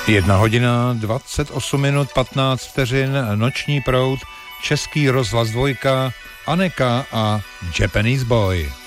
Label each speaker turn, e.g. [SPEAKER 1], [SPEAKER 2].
[SPEAKER 1] 1 hodina 28 minut 15 vteřin, Noční proud, Český rozhlas 2, Aneka a Japanese Boy.